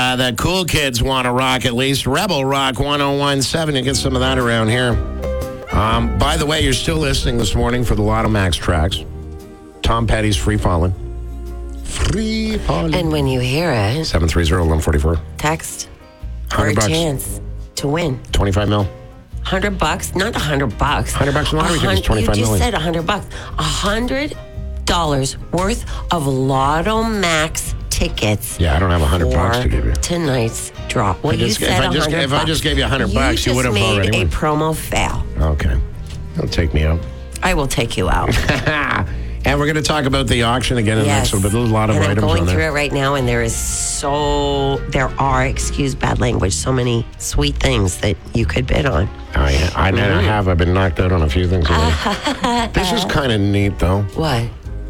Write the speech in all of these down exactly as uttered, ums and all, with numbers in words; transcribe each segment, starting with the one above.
uh, that cool kids want to rock, at least. Rebel Rock one oh one point seven. You get some of that around here. Um, by the way, you're still listening this morning for the Lotto Max tracks. Tom Petty's Free Fallin'. Free Fallin'. And when you hear it, seven three zero, one four four. text one for a hundred bucks. chance to win. twenty-five mil. one hundred bucks? Not one hundred bucks. one hundred bucks in lottery tickets, twenty-five You just million. said one hundred bucks. one hundred dollars worth of Lotto Max tickets. Yeah, I don't have one hundred bucks to give you. Tonight's draw. Well, If I just- you if said I just- one hundred if I bucks. just gave you one hundred bucks, you would have just already made a won. promo fail. Okay. Don't take me out. I will take you out. And we're going to talk about the auction again in the next Yes. one, but there's a lot of and I'm items going on through there. it right now, and there is so, there are, excuse bad language, so many sweet things that you could bid on. I, I never have. I've been knocked out on a few things already. This is kind of neat, though. What?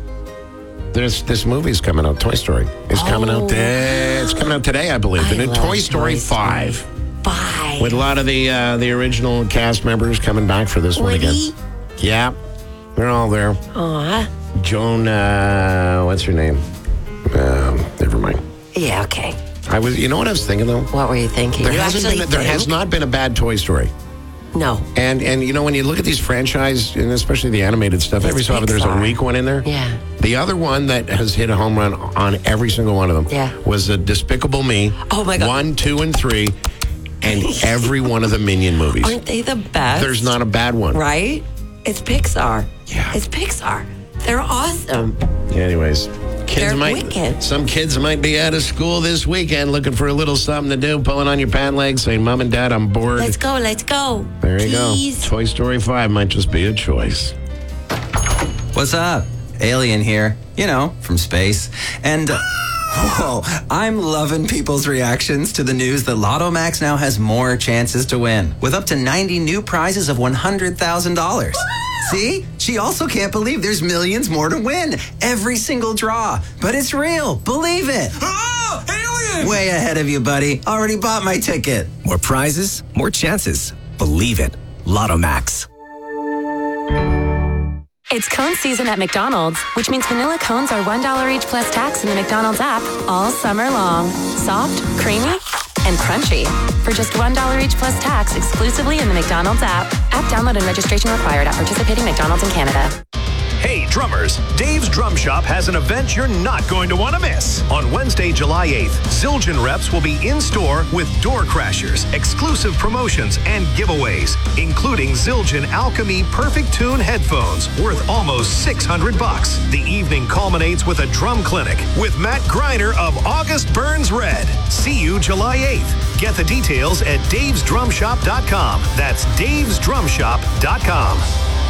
There's this movie's coming out. Toy Story is coming out. Oh. Today. It's coming out today, I believe. I The new love Toy Story Toy Story. five, Five. with a lot of the uh, the original cast members coming back for this one again. Woody? Yeah, they're all there. Aw. Joan, uh, what's her name? Um, never mind. Yeah, okay. I was. You know what I was thinking though? What were you thinking? There you hasn't actually been. There has think? not been a bad Toy Story. No. And and you know when you look at these franchise and especially the animated stuff, It's every so often there's a Pixar. weak one in there. Yeah. The other one that has hit a home run on every single one of them Yeah. was the Despicable Me. Oh, my God. One, two, and three, and every one of the Minion movies. Aren't they the best? There's not a bad one. Right? It's Pixar. Yeah. It's Pixar. They're awesome. Anyways, kids They're might wicked. some kids might be out of school this weekend looking for a little something to do, pulling on your pant legs, saying, "Mom and Dad, I'm bored." Let's go. Let's go. There you Please. go. Toy Story five might just be a choice. What's up? Alien here, you know, from space. And, uh, whoa, I'm loving people's reactions to the news that Lotto Max now has more chances to win, with up to ninety new prizes of one hundred thousand dollars. See? She also can't believe there's millions more to win. Every single draw. But it's real. Believe it. Oh, alien! Way ahead of you, buddy. Already bought my ticket. More prizes, more chances. Believe it. Lotto Max. It's cone season at McDonald's, which means vanilla cones are one dollar each plus tax in the McDonald's app all summer long. Soft, creamy, and crunchy. For just one dollar each plus tax exclusively in the McDonald's app. App download and registration required at participating McDonald's in Canada. Hey, drummers, Dave's Drum Shop has an event you're not going to want to miss. On Wednesday, July eighth, Zildjian reps will be in store with Door Crashers, exclusive promotions, and giveaways, including Zildjian Alchemy Perfect Tune headphones worth almost six hundred bucks. The evening culminates with a drum clinic with Matt Greiner of August Burns Red. See you July eighth. Get the details at daves drum shop dot com. That's daves drum shop dot com.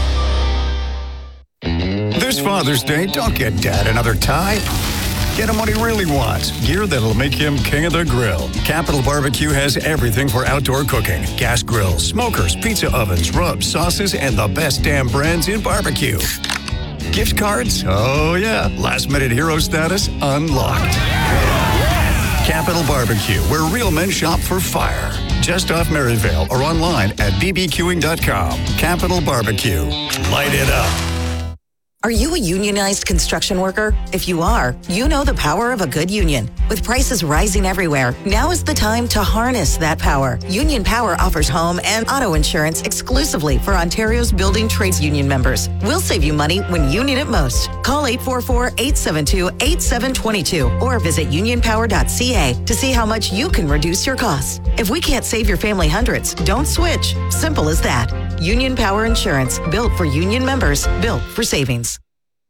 This Father's Day, don't get Dad another tie. Get him what he really wants. Gear that'll make him king of the grill. Capital Barbecue has everything for outdoor cooking. Gas grills, smokers, pizza ovens, rubs, sauces, and the best damn brands in barbecue. Gift cards? Oh yeah. Last minute hero status unlocked. Capital Barbecue, where real men shop for fire. Just off Maryvale or online at b b q ing dot com. Capital Barbecue. Light it up. Are you a unionized construction worker? If you are, you know the power of a good union. With prices rising everywhere, now is the time to harness that power. Union Power offers home and auto insurance exclusively for Ontario's building trades union members. We'll save you money when you need it most. Call eight four four, eight seven two, eight seven two two or visit union power dot c a to see how much you can reduce your costs. If we can't save your family hundreds, don't switch. Simple as that. Union Power Insurance, built for union members, built for savings.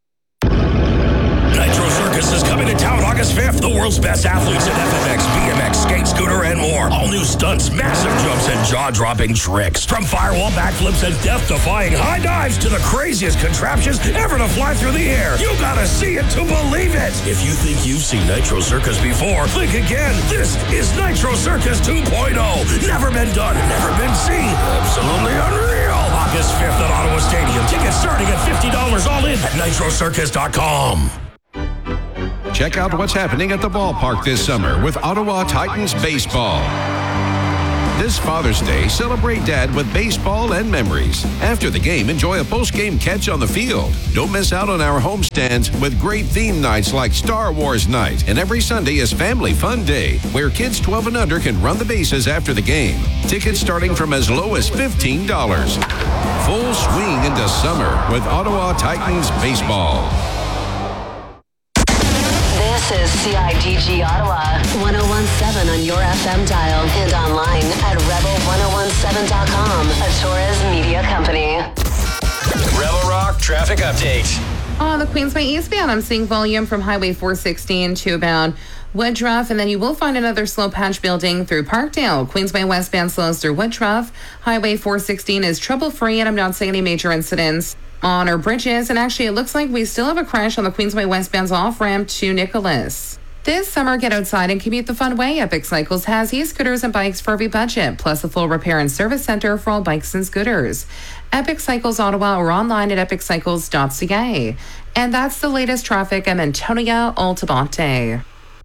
Nitro Circus is coming to town August fifth. The world's best athletes in F M X, B M X, skate, scooter, and more. All new stunts, massive jumps, and jaw-dropping tricks. From firewall backflips and death-defying high dives to the craziest contraptions ever to fly through the air. You gotta see it to believe it. If you think you've seen Nitro Circus before, think again. This is Nitro Circus two point oh. Never been done, never been seen. Absolutely unreal. August fifth at Ottawa Stadium. Tickets starting at fifty dollars all in at nitro circus dot com. Check out what's happening at the ballpark this summer with Ottawa Titans baseball. This Father's Day, celebrate Dad with baseball and memories. After the game, enjoy a post-game catch on the field. Don't miss out on our homestands with great theme nights like Star Wars Night. And every Sunday is Family Fun Day, where kids twelve and under can run the bases after the game. Tickets starting from as low as fifteen dollars. Full swing into summer with Ottawa Titans baseball. This is C I D G Ottawa, one oh one point seven on your F M dial and online at rebel one oh one seven dot com, a Torres media company. Rebel Rock traffic update. On the Queensway eastbound, I'm seeing volume from Highway four sixteen to about Woodruff, and then you will find another slow patch building through Parkdale. Queensway westbound slows through Woodruff. Highway four sixteen is trouble-free, and I'm not seeing any major incidents on our bridges. And actually, it looks like we still have a crash on the Queensway westbound's off-ramp to Nicholas. This summer, get outside and commute the fun way. Epic Cycles has e-scooters and bikes for every budget, plus a full repair and service center for all bikes and scooters. Epic Cycles Ottawa or online at epic cycles dot c a. And that's the latest traffic. I'm Antonia Altabate.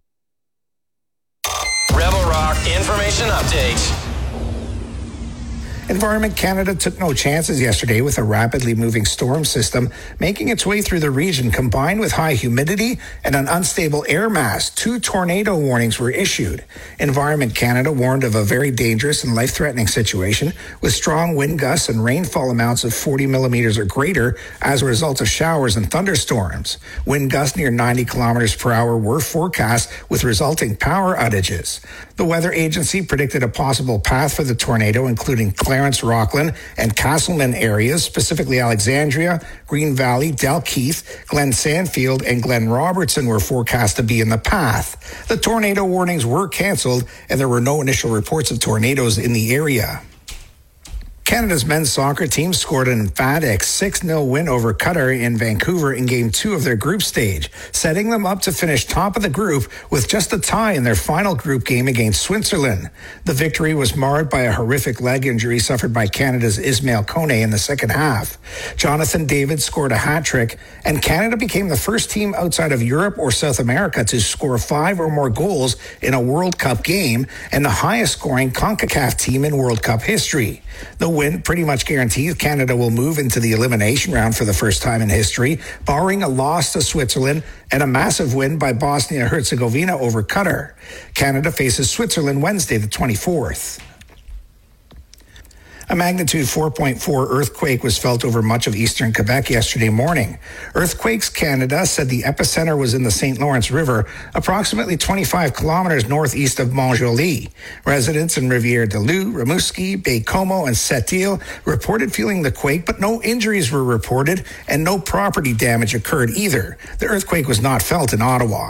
Rebel Rock information update. Environment Canada took no chances yesterday with a rapidly moving storm system making its way through the region, combined with high humidity and an unstable air mass. Two tornado warnings were issued. Environment Canada warned of a very dangerous and life-threatening situation with strong wind gusts and rainfall amounts of forty millimeters or greater as a result of showers and thunderstorms. Wind gusts near ninety kilometers per hour were forecast with resulting power outages. The weather agency predicted a possible path for the tornado, including Clarence, Rockland, and Castleman areas, specifically Alexandria, Green Valley, Dalkeith, Glen Sandfield, and Glen Robertson were forecast to be in the path. The tornado warnings were canceled, and there were no initial reports of tornadoes in the area. Canada's men's soccer team scored an emphatic six nil win over Qatar in Vancouver in Game two of their group stage, setting them up to finish top of the group with just a tie in their final group game against Switzerland. The victory was marred by a horrific leg injury suffered by Canada's Ismail Kone in the second half. Jonathan David scored a hat-trick, and Canada became the first team outside of Europe or South America to score five or more goals in a World Cup game, and the highest-scoring CONCACAF team in World Cup history. The win pretty much guarantees Canada will move into the elimination round for the first time in history, barring a loss to Switzerland and a massive win by Bosnia-Herzegovina over Qatar. Canada faces Switzerland Wednesday the twenty-fourth. A magnitude four point four earthquake was felt over much of eastern Quebec yesterday morning. Earthquakes Canada said the epicenter was in the Saint Lawrence River, approximately twenty-five kilometers northeast of Montjoly. Residents in Rivière-du-Loup, Rimouski, Baie-Comeau, and Sept-Îles reported feeling the quake, but no injuries were reported and no property damage occurred either. The earthquake was not felt in Ottawa.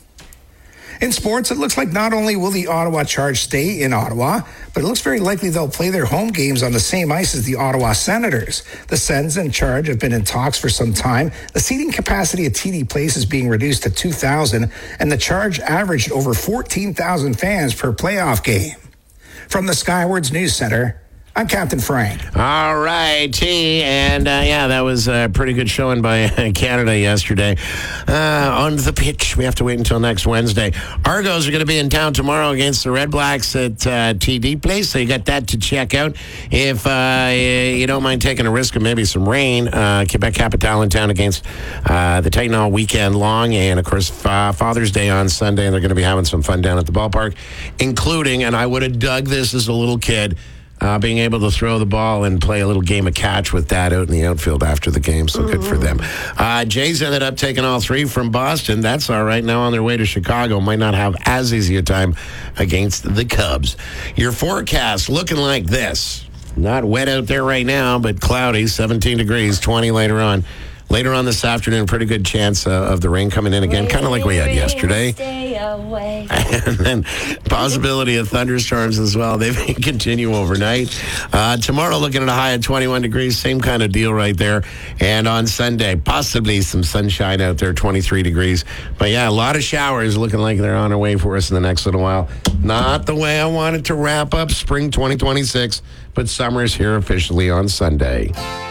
In sports, it looks like not only will the Ottawa Charge stay in Ottawa, but it looks very likely they'll play their home games on the same ice as the Ottawa Senators. The Sens and Charge have been in talks for some time. The seating capacity at T D Place is being reduced to two thousand, and the Charge averaged over fourteen thousand fans per playoff game. From the Skywards News Center, I'm Captain Frank. All right, T. And uh, yeah, that was a pretty good showing by Canada yesterday. Uh, on the pitch, we have to wait until next Wednesday. Argos are going to be in town tomorrow against the Red Blacks at uh, T D Place, so you got that to check out. If uh, you don't mind taking a risk of maybe some rain, uh, Quebec Capital in town against uh, the Titan all weekend long, and of course uh, Father's Day on Sunday, and they're going to be having some fun down at the ballpark, including, and I would have dug this as a little kid, Uh, being able to throw the ball and play a little game of catch with Dad out in the outfield after the game, so good for them. Uh, Jays ended up taking all three from Boston. That's all right. Now on their way to Chicago. Might not have as easy a time against the Cubs. Your forecast looking like this. Not wet out there right now, but cloudy, seventeen degrees, twenty later on. Later on this afternoon, pretty good chance uh, of the rain coming in again, kind of like we had yesterday. Stay away. And then possibility of thunderstorms as well. They may continue overnight. Uh, tomorrow, looking at a high of twenty-one degrees, same kind of deal right there. And on Sunday, possibly some sunshine out there, twenty-three degrees. But yeah, a lot of showers looking like they're on their way for us in the next little while. Not the way I wanted to wrap up spring twenty twenty-six, but summer's here officially on Sunday.